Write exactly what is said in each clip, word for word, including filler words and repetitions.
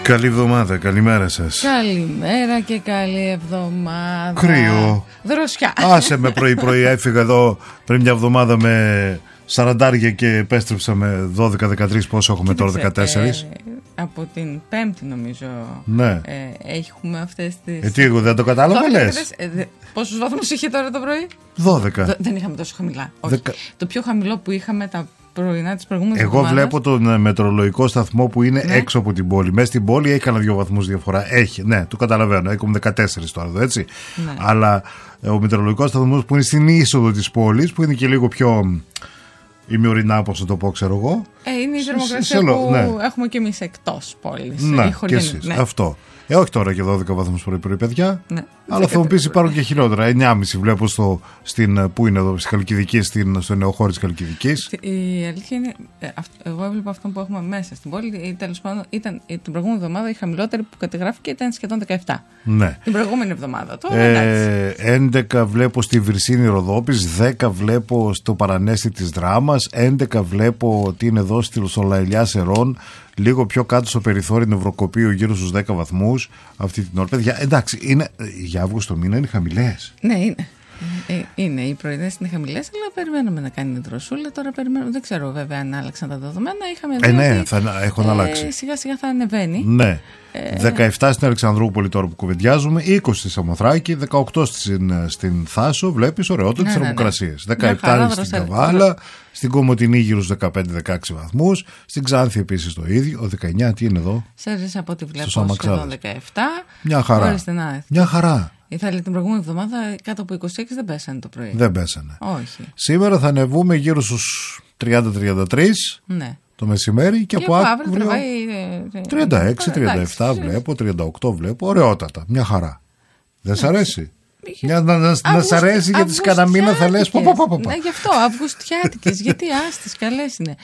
Καλή εβδομάδα, καλημέρα σας. Καλημέρα και καλή εβδομάδα. Κρύο. Δροσιά. Άσε με πρωί-πρωί, έφυγα εδώ πριν μια εβδομάδα με σαραντάρια και επέστρεψα με δώδεκα δεκατρία. Πόσο έχουμε τώρα, δεκατέσσερα. Ε, από την Πέμπτη νομίζω. Ναι. Ε, έχουμε αυτές τις. Ε, τι, εγώ δεν το κατάλαβα, λες. Ε, πόσους βαθμούς είχε τώρα το πρωί? δώδεκα. Δ, δεν είχαμε τόσο χαμηλά. Όχι. Δεκα... Το πιο χαμηλό που είχαμε τα πρωινά της προηγούμενης Εγώ εβδομάδας. Βλέπω τον μετεωρολογικό σταθμό που είναι ναι. έξω από την πόλη. Μέσα στην πόλη έχει κανένα δύο βαθμούς διαφορά. Έχει, ναι, το καταλαβαίνω. Έχουμε δεκατέσσερα τώρα εδώ, έτσι. Ναι. Αλλά ο μετεωρολογικός σταθμός που είναι στην είσοδο της πόλης, που είναι και λίγο πιο ημιορεινά, όπως να το πω, ξέρω εγώ. Ε, είναι η θερμοκρασία που ναι. έχουμε και εμείς εκτός πόλης. Ναι, και εσείς. Ναι. Αυτό. Ε, όχι τώρα και δώδεκα βαθμούς πρωί-πρωί, παιδιά. Ναι. Αλλά θα μου πεις υπάρχουν και χειρότερα. εννιά και μισή βλέπω στο, στην, πού είναι εδώ, στη Χαλκιδική, στην, στο νεοχώρι της Χαλκιδικής. Η αλήθεια είναι, εγώ έβλεπα αυτό που έχουμε μέσα στην πόλη. Τέλος πάντων, ήταν, την προηγούμενη εβδομάδα η χαμηλότερη που κατεγράφηκε ήταν σχεδόν δεκαεπτά. Ναι. Την προηγούμενη εβδομάδα. Τώρα, ε, έντεκα βλέπω στη Βρυσίνη Ροδόπης, δέκα βλέπω στο Παρανέστη της Δράμας, έντεκα βλέπω ότι είναι εδώ στο Λαϊλιά Σερών. Λίγο πιο κάτω στο περιθώριο Νευροκοπείο, γύρω στους δέκα βαθμούς αυτή την ώρα. Παιδιά, εντάξει, είναι, για Αύγουστο μήνα είναι χαμηλές. Ναι, είναι. Ε, είναι. Οι πρωινές είναι χαμηλές, αλλά περιμένουμε να κάνει την δροσούλα. Τώρα περιμένουμε. Δεν ξέρω βέβαια αν άλλαξαν τα δεδομένα. Είχαμε δει ε, ναι, ότι, θα έχουν ε, αλλάξει. Σιγά σιγά θα ανεβαίνει. Ναι. Ε, δεκαεπτά στην Αλεξανδρούπολη τώρα που κουβεντιάζουμε, είκοσι στη Σαμοθράκη, δεκαοκτώ στην, στην Θάσο. Βλέπεις, ωραιότατες ναι, θερμοκρασίες. Ναι, ναι. δεκαεπτά στην Καβάλα, στην Κομοτηνή γύρω στους δεκαπέντε δεκαέξι βαθμούς, στην Ξάνθη επίσης το ίδιο. Ο δεκαεννιά, τι είναι εδώ? Σέρβις από ό,τι βλέπω σχεδόν δεκαεπτά. Μια χαρά. Μια χαρά. Ήθελε την προηγούμενη εβδομάδα κάτω από είκοσι έξι δεν πέσανε το πρωί. Δεν πέσανε. Όχι. Σήμερα θα ανεβούμε γύρω στους τριάντα με τριάντα τρία. Ναι. Το μεσημέρι και, και από αύριο τριάντα έξι τριάντα επτά βλέπω, τριάντα οκτώ βλέπω, ωραιότατα, μια χαρά. Δεν σ' αρέσει? Μια, να να, να σ' αρέσει γιατί σε κανένα μήνα θα λες πα, πα, πα, πα. Ναι, γι' αυτό, αυγουστιάτικες, γιατί άστες, καλές είναι.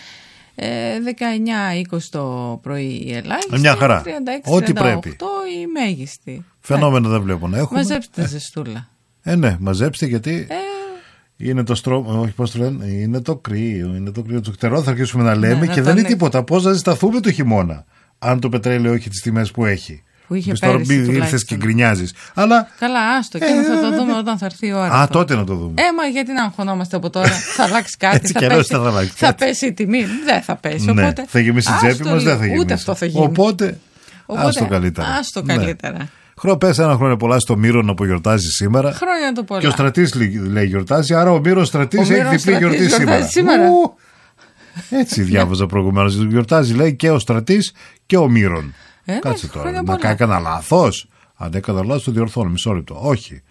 Ε, δεκαεννιά είκοσι το πρωί η ελάχιστη, μια χαρά. τριάντα έξι Ό,τι τριάντα οκτώ πρέπει. Η μέγιστη. Φαινόμενα ναι. δεν βλέπω να έχουμε. Μαζέψτε ζεστούλα. Ε, ναι, μαζέψτε γιατί... Ε... Είναι το στρώμα, όχι πώς το λένε, είναι το κρύο, είναι το κρύο του φτερό, θα αρχίσουμε να λέμε ναι, και δεν είναι τίποτα. Πώς θα ζεσταθούμε το χειμώνα, αν το πετρέλαιο έχει τις τιμές που έχει. Που είχε πέρυσι τώρα ήρθες και γκρινιάζεις. Αλλά... Καλά, άστο, και ε, θα το δούμε όταν θα έρθει η ώρα. Α, αυτό. τότε να το δούμε. Ε, μα γιατί να αγχωνόμαστε από τώρα, θα αλλάξει κάτι, Έτσι θα, πέσει, θα, αλλάξει θα πέσει η τιμή. Δεν θα πέσει, ναι, οπότε... Θα γεμίσει η τσέπη μας, δεν θα γεμίσει. Ούτε αυτό θα γίνει. Οπότε, οπότε άστο καλύτερα. Άστο καλύτερα. Ναι. Χρόνο πες ένα χρόνο πολλά στο Μύρονα που γιορτάζει σήμερα. Χρόνια το πολλά. Και ο Στρατής λέει γιορτάζει, άρα ο Μύρος Στρατής έχει διπλή γιορτή σήμερα. σήμερα. Ου, έτσι διάβαζα προηγουμένως. Γιορτάζει λέει και ο Στρατής και ο Μύρον. Ε, Κάτσε τώρα, να κάνει κανένα λάθος. Αν έκανα λάθος το διορθώνω, μισό λεπτό. Όχι.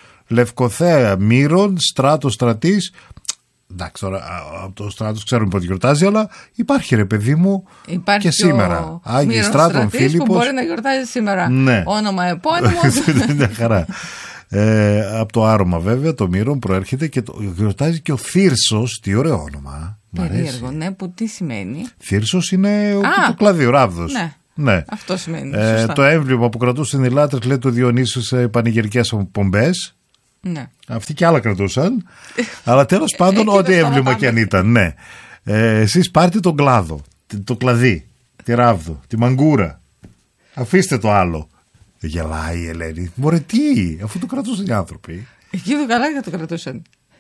Λευκοθέα Μύρον, Στράτο Στρατής. Εντάξει, τώρα από το Στράτος ξέρουμε πότε γιορτάζει, αλλά υπάρχει ρε παιδί μου υπάρχει και σήμερα. Άγιοι Στράτων Φίλιππος. Που μπορεί να γιορτάζει σήμερα. Ναι. Όνομα επώνυμο. Μια χαρά. Ε, από το άρωμα βέβαια, το Μύρον προέρχεται και το, γιορτάζει και ο Θύρσος. Τι ωραίο όνομα. Περίεργο, ναι, που τι σημαίνει? Θύρσος είναι Α, το κλαδί, ο ράβδος. Ναι. Ναι. Αυτό σημαίνει. Ε, το έμβλημα που κρατούσαν οι λάτρες, λέει, του Διονύσου σε πανηγυρικές πομπές. Ναι. Αυτοί και άλλα κρατούσαν. Αλλά τέλος πάντων, ό,τι έμβλημα και αν ήταν. Ναι. Ε, εσείς πάρτε τον κλάδο, το κλαδί, τη ράβδο, τη μαγκούρα. Αφήστε το άλλο. Γελάει η Ελένη. Μωρέ τι, αφού το κρατούσαν οι άνθρωποι. Εκεί το καλά το κρατούσαν.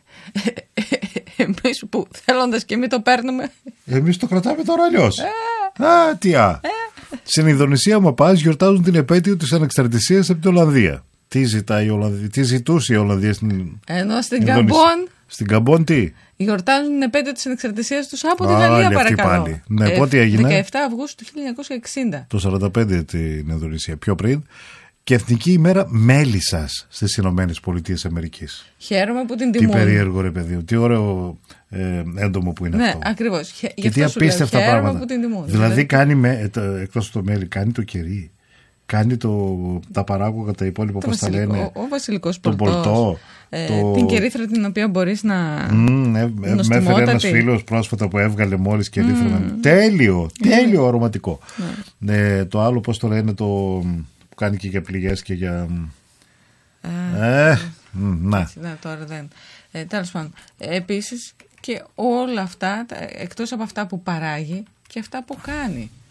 Εμείς που θέλοντας και εμείς το παίρνουμε. Εμείς το κρατάμε τώρα αλλιώς. Α, τι α. Στην Ινδονησία, μα πας, γιορτάζουν την επέτειο της ανεξαρτησίας από την Ολλανδία. Τι ζητάει η Ολλανδία, τι ζητούσε η Ολλανδία στην Ενώ στην Καμπόν. Στην Καμπόν τι? Γιορτάζουν την επέτειο της ανεξαρτησίας τους από τη Γαλλία, παρακαλώ. Πάλι. Ναι, ε, πότε έγινε? δεκαεπτά Αυγούστου του χίλια εννιακόσια εξήντα. Το σαράντα πέντε την Ινδονησία, πιο πριν. Και Εθνική ημέρα μέλισσας στις Ηνωμένες Πολιτείες Αμερικής. Χαίρομαι που την τιμούν. Τι περίεργο ρε παιδί, τι ωραίο ε, έντομο που είναι ναι, αυτό. Ναι, ακριβώς. Και τι απίστευτα λέω, πράγματα. Που την τιμούν, δηλαδή, δηλαδή κάνει, με, το, εκτός από το μέλι, κάνει το κερί, κάνει το, τα παράγωγα, τα υπόλοιπα, πώς τα λένε. Ο, ο βασιλικός τον πολτό. Ε, το... Την κερίθρα την οποία μπορείς να. Mm, ε, ε, με έφερε ένας φίλος πρόσφατα που έβγαλε μόλις κερίθρα. Mm. Τέλειο, τέλειο, αρωματικό. Mm. Ε, το άλλο, πώς το λένε, το. Που κάνει και για πληγές και για. Α, ε, να. Έτσι, ναι, τώρα δεν. Ε, τέλος πάντων. Ε, επίσης και όλα αυτά, εκτός από αυτά που παράγει και αυτά που κάνει.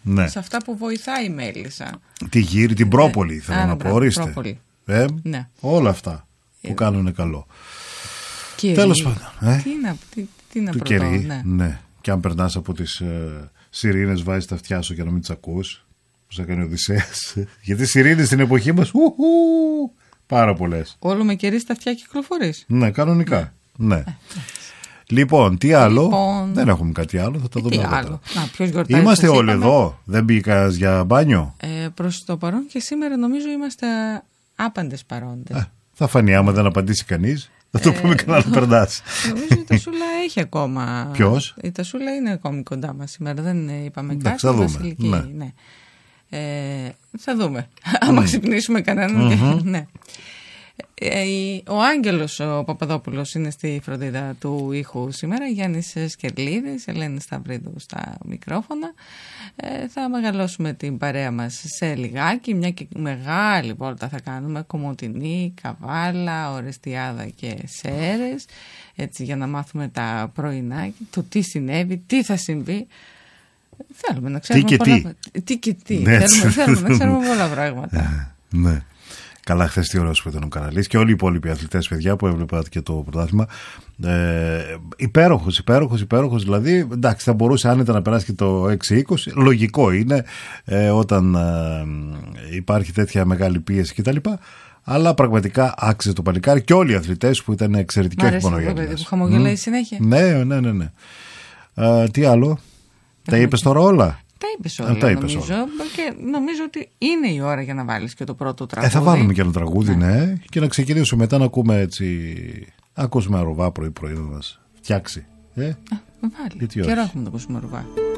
Ναι. Σε αυτά που βοηθάει η μέλισσα. Τη γύρι, την πρόπολη, θέλω Α, να πω. Ορίστε. Ε, ναι. Όλα αυτά που ε, κάνουν καλό. Κερί. Τέλος πάντων. Ε? Τι να, τι, τι να το προτώ, κερί, ναι. ναι. Και αν περνάς από τις ε, σιρήνες, βάζεις τα αυτιά σου για να μην τις ακούς. Πώς έκανε ο Οδυσσέας. Γιατί σιρήνες στην εποχή μας, ου, ου, πάρα πολλές. Όλο με κερί στα αυτιά κυκλοφορείς. Ναι, κανονικά. Ναι. ναι. Λοιπόν, τι άλλο. Λοιπόν... Δεν έχουμε κάτι άλλο, θα τα δούμε τι άλλο. Να, ποιος γιορτάζει. Είμαστε όλοι είπαμε... εδώ. Δεν μπήκα για μπάνιο. Ε, προς το παρόν και σήμερα νομίζω είμαστε άπαντες παρόντες. Ε, θα φανεί άμα δεν απαντήσει κανείς. Θα το πούμε κανένα να περνάς. Νομίζω η Τασούλα έχει ακόμα. Ποιος? Η Τασούλα είναι ακόμη κοντά μας σήμερα. Δεν είπαμε κάτι. Θα δούμε. Ναι. Ναι. Ε, θα δούμε. Άμα mm. ξυπνήσουμε κανέναν. Mm-hmm. Και, ναι. Ε, ο Άγγελος ο Παπαδόπουλος είναι στη φροντίδα του ήχου σήμερα. Γιάννης Σκερλίδης, Ελένη Σταυρίδου στα μικρόφωνα. Ε, θα μεγαλώσουμε την παρέα μας σε λιγάκι. Μια και μεγάλη βόλτα θα κάνουμε. Κομοτηνή, Καβάλα, Ορεστιάδα και Σέρες. Έτσι για να μάθουμε τα πρωινά, το τι συνέβη, τι θα συμβεί. Θέλουμε να ξέρουμε τι και πολλά... τι. Τι και τι. Θέλουμε, θέλουμε να ξέρουμε πολλά πράγματα. Ναι. Καλά, χθες τι ωραίος που ήταν ο Καραλής και όλοι οι υπόλοιποι αθλητές, παιδιά, που έβλεπα και το πρωτάθλημα. Ε, υπέροχος, υπέροχος, υπέροχος. Δηλαδή, εντάξει, θα μπορούσε άνετα να περάσει και το έξι είκοσι. Λογικό είναι ε, όταν ε, υπάρχει τέτοια μεγάλη πίεση κτλ. Αλλά πραγματικά άξιζε το παλικάρι και όλοι οι αθλητές που ήταν εξαιρετικοί. Μ' αρέσει το παιδί που χαμογελάει mm. συνέχεια. Ναι, ναι, ναι. ναι. Ε, τι άλλο, τα είπες τώρα όλα. Τα είπες όλα, τα είπες νομίζω, όλα. Και νομίζω ότι είναι η ώρα για να βάλεις και το πρώτο τραγούδι. Ε, θα βάλουμε και ένα τραγούδι, ναι, ναι και να ξεκινήσουμε μετά να ακούμε έτσι. Να ακούσουμε ρουβά πρωί-πρωί να μας φτιάξει. Ε? Α, βάλει. Καιρό έχουμε να ακούσουμε ρουβά.